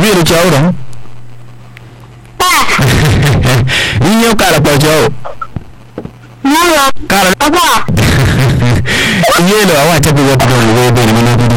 lo chauro. Niño cara pa chao. No, Cara. papa. Yelo awacha kwa watu wa wewe ni mwana